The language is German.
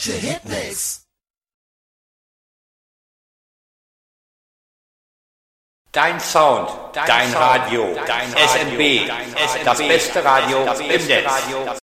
Deutsche Hitmix. Dein Sound, dein Radio, SNB, das beste Radio im Netz.